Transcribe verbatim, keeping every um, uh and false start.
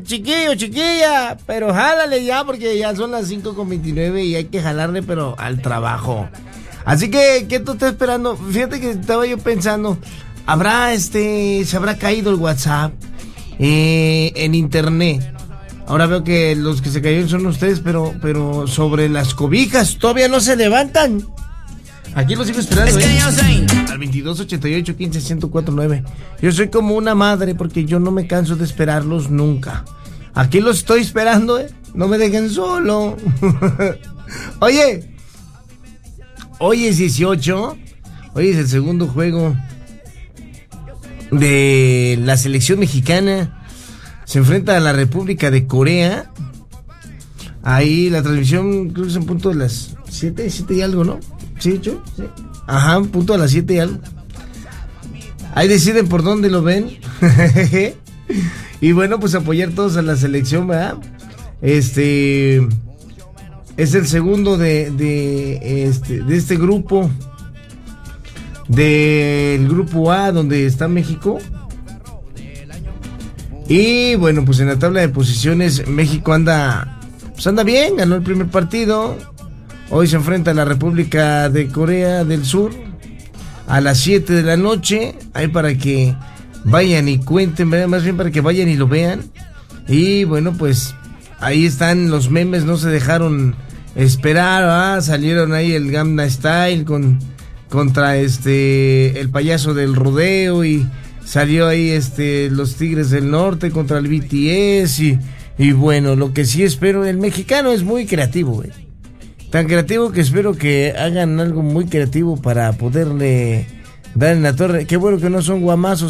chiquillo, chiquilla, pero jálale ya porque ya son las cinco con veintinueve y hay que jalarle, pero al trabajo. Así que, ¿qué tú estás esperando? Fíjate que estaba yo pensando, ¿habrá este, se habrá caído el WhatsApp eh, en internet? Ahora veo que los que se cayeron son ustedes, pero, pero sobre las cobijas todavía no se levantan. Aquí los sigo esperando, ¿eh? Al veintidós ochenta y ocho quince ciento cuatro nueve. Yo soy como una madre porque yo no me canso de esperarlos nunca. Aquí los estoy esperando, ¿eh? No me dejen solo. Oye, hoy es dieciocho. Hoy es el segundo juego de la selección mexicana. Se enfrenta a la República de Corea. Ahí la transmisión creo que es en punto de las siete, siete y algo, ¿no? ¿Sí, yo? Sí. Ajá, punto a las siete y algo. Ahí deciden por dónde lo ven. Y bueno, pues apoyar todos a la selección, ¿verdad? Este es el segundo de, de, este, de este grupo. Del grupo A, donde está México. Y bueno, pues en la tabla de posiciones, México anda, pues anda bien, ganó el primer partido. Hoy se enfrenta a la República de Corea del Sur a las siete de la noche. Ahí para que vayan y cuenten, ¿verdad? Más bien para que vayan y lo vean. Y bueno, pues ahí están los memes, no se dejaron esperar, ¿verdad? Salieron ahí el Gangnam Style con, contra este el payaso del rodeo, y salió ahí este los Tigres del Norte contra el B T S. Y, y bueno, lo que sí espero, el mexicano es muy creativo, güey. Tan creativo que espero que hagan algo muy creativo para poderle dar en la torre. Qué bueno que no son guamazos.